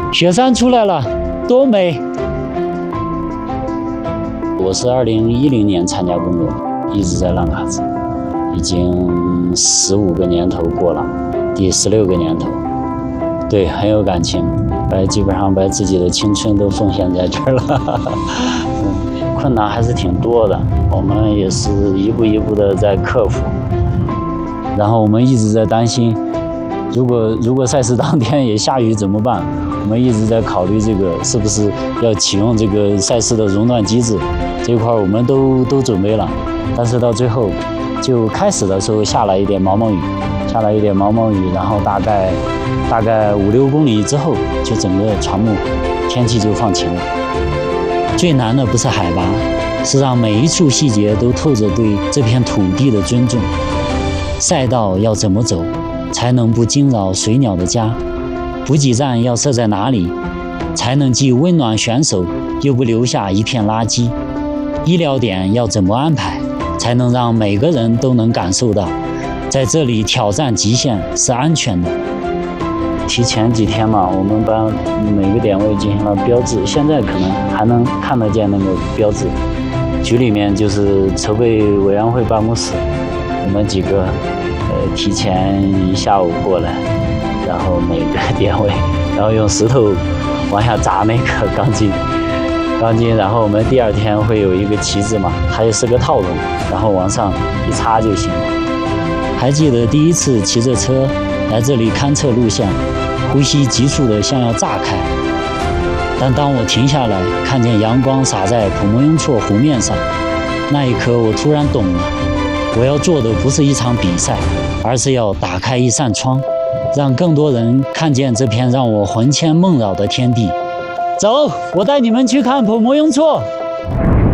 雪山出来了，多美！我是2010年参加工作，一直在浪卡子，已经15个年头过了，第16个年头，对，很有感情，基本上把自己的青春都奉献在这儿了。困难还是挺多的，我们也是一步一步的在克服。然后我们一直在担心，如果赛事当天也下雨怎么办？我们一直在考虑这个是不是要启用这个赛事的熔断机制，这块我们都准备了，但是到最后就开始的时候下了一点毛毛雨，然后大概5-6公里之后，就整个船木天气就放晴了。最难的不是海拔，是让每一处细节都透着对这片土地的尊重。赛道要怎么走，才能不惊扰水鸟的家？补给站要设在哪里，才能既温暖选手，又不留下一片垃圾？医疗点要怎么安排，才能让每个人都能感受到，在这里挑战极限是安全的？提前几天嘛，我们把每个点位进行了标志，现在可能还能看得见那个标志。局里面就是筹备委员会办公室，我们几个提前1下午过来，然后每个点位，然后用石头往下砸那个钢筋，然后我们第2天会有一个旗帜嘛，它也是个套筒，然后往上一插就行了。还记得第一次骑着车来这里勘测路线，呼吸急促的像要炸开，但当我停下来，看见阳光洒在普莫雍措湖面上，那一刻我突然懂了，我要做的不是一场比赛，而是要打开一扇窗，让更多人看见这片让我魂牵梦绕的天地。走，我带你们去看普莫雍措。